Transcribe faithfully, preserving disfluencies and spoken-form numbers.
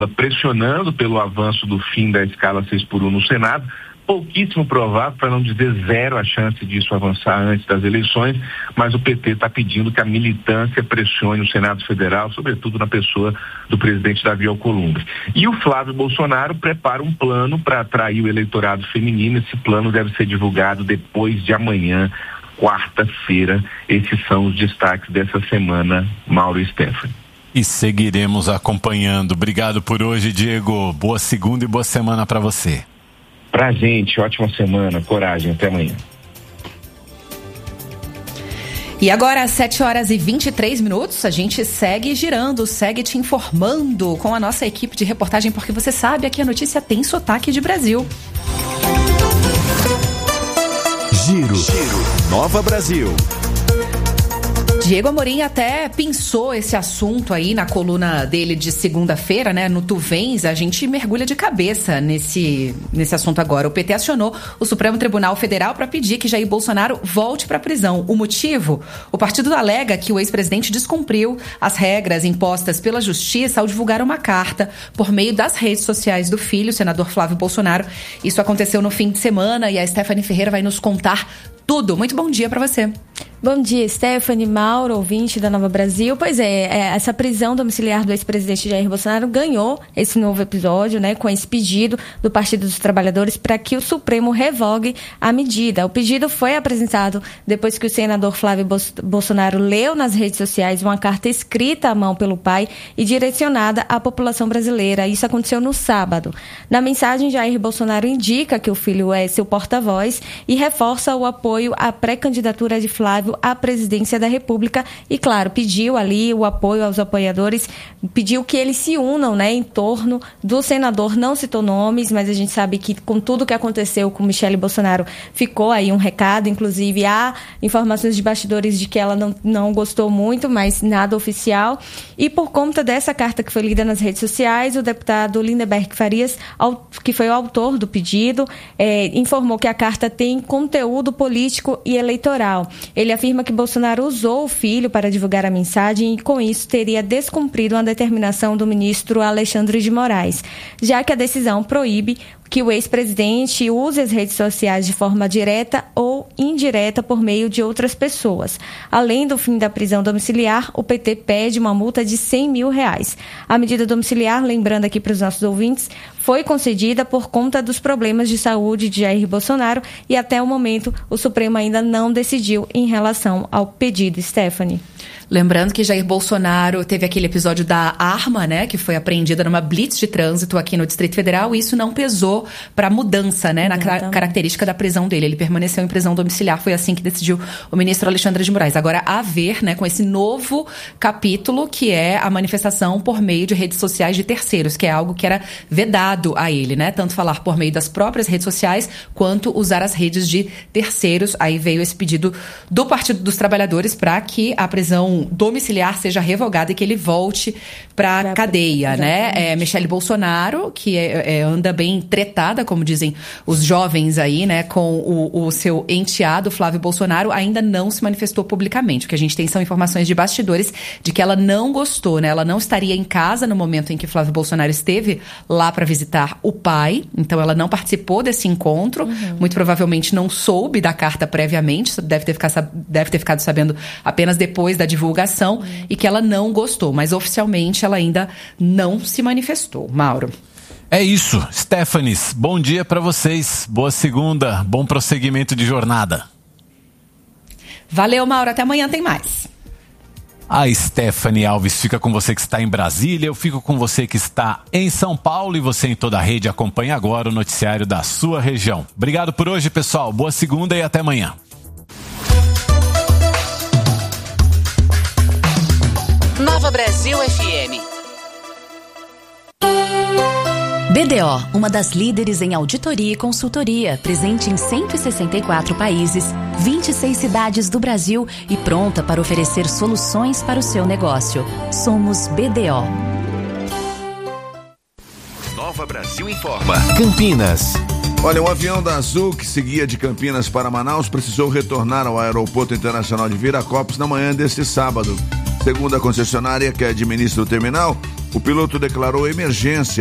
pressionando pelo avanço do fim da escala seis por um no Senado. Pouquíssimo provável, para não dizer zero, a chance disso avançar antes das eleições, mas o P T está pedindo que a militância pressione o Senado Federal, sobretudo na pessoa do presidente Davi Alcolumbre. E o Flávio Bolsonaro prepara um plano para atrair o eleitorado feminino. Esse plano deve ser divulgado depois de amanhã, quarta-feira. Esses são os destaques dessa semana, Mauro e Stephanie. E seguiremos acompanhando. Obrigado por hoje, Diego. Boa segunda e boa semana para você. Pra gente, ótima semana, coragem, até amanhã. E agora, às sete horas e vinte e três minutos, a gente segue girando, segue te informando com a nossa equipe de reportagem, porque você sabe, aqui a notícia tem sotaque de Brasil. Giro, Giro. Nova Brasil. Diego Amorim até pensou esse assunto aí na coluna dele de segunda-feira, né? No Tu Vens, a gente mergulha de cabeça nesse, nesse assunto agora. O P T acionou o Supremo Tribunal Federal para pedir que Jair Bolsonaro volte para a prisão. O motivo? O partido alega que o ex-presidente descumpriu as regras impostas pela Justiça ao divulgar uma carta por meio das redes sociais do filho, o senador Flávio Bolsonaro. Isso aconteceu no fim de semana e a Stephanie Ferreira vai nos contar tudo. Muito bom dia para você. Bom dia, Stephanie, Mauro, ouvinte da Nova Brasil. Pois é, essa prisão domiciliar do ex-presidente Jair Bolsonaro ganhou esse novo episódio, né, com esse pedido do Partido dos Trabalhadores para que o Supremo revogue a medida. O pedido foi apresentado depois que o senador Flávio Bolsonaro leu nas redes sociais uma carta escrita à mão pelo pai e direcionada à população brasileira. Isso aconteceu no sábado. Na mensagem, Jair Bolsonaro indica que o filho é seu porta-voz e reforça o apoio à pré-candidatura de Flávio à presidência da República e, claro, pediu ali o apoio aos apoiadores, pediu que eles se unam, né, em torno do senador. Não citou nomes, mas a gente sabe que com tudo que aconteceu com Michele Bolsonaro ficou aí um recado, inclusive há informações de bastidores de que ela não, não gostou muito, mas nada oficial. E por conta dessa carta que foi lida nas redes sociais, o deputado Lindenberg Farias, que foi o autor do pedido, é, informou que a carta tem conteúdo político e eleitoral. Ele afirma que Bolsonaro usou o filho para divulgar a mensagem e, com isso, teria descumprido uma determinação do ministro Alexandre de Moraes, já que a decisão proíbe que o ex-presidente use as redes sociais de forma direta ou indireta por meio de outras pessoas. Além do fim da prisão domiciliar, o P T pede uma multa de cem mil reais. A medida domiciliar, lembrando aqui para os nossos ouvintes, foi concedida por conta dos problemas de saúde de Jair Bolsonaro e até o momento o Supremo ainda não decidiu em relação ao pedido. Stephanie. Lembrando que Jair Bolsonaro teve aquele episódio da arma, né, que foi apreendida numa blitz de trânsito aqui no Distrito Federal, e isso não pesou para mudança, né, na ca- característica da prisão dele. Ele permaneceu em prisão domiciliar, foi assim que decidiu o ministro Alexandre de Moraes. Agora, a ver, né, com esse novo capítulo, que é a manifestação por meio de redes sociais de terceiros, que é algo que era vedado a ele, né, tanto falar por meio das próprias redes sociais, quanto usar as redes de terceiros. Aí veio esse pedido do Partido dos Trabalhadores para que a prisão domiciliar seja revogada e que ele volte para a cadeia, né? É, Michele Bolsonaro, que é, é, anda bem tretada, como dizem os jovens aí, né, com o, o seu enteado Flávio Bolsonaro, ainda não se manifestou publicamente. O que a gente tem são informações de bastidores de que ela não gostou, né? Ela não estaria em casa no momento em que Flávio Bolsonaro esteve lá para visitar o pai, então ela não participou desse encontro, uhum. Muito provavelmente não soube da carta previamente, deve ter ficado, deve ter ficado sabendo apenas depois da divulgação, Uhum. e que ela não gostou, mas oficialmente ela ainda não se manifestou. Mauro. É isso, Stephanies, bom dia para vocês, boa segunda, bom prosseguimento de jornada. Valeu, Mauro, até amanhã tem mais. A Stephanie Alves fica com você que está em Brasília, eu fico com você que está em São Paulo e você em toda a rede acompanha agora o noticiário da sua região. Obrigado por hoje, pessoal, boa segunda e até amanhã. Nova Brasil F M. B D O, uma das líderes em auditoria e consultoria, presente em cento e sessenta e quatro países, vinte e seis cidades do Brasil e pronta para oferecer soluções para o seu negócio. Somos B D O. Nova Brasil informa. Campinas. Olha, um avião da Azul que seguia de Campinas para Manaus precisou retornar ao Aeroporto Internacional de Viracopos na manhã deste sábado. Segundo a concessionária que administra o terminal, O piloto declarou emergência